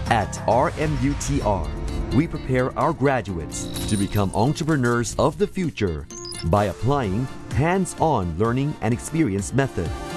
At RMUTR, we prepare our graduates to become entrepreneurs of the future by applying hands-on learning and experience method.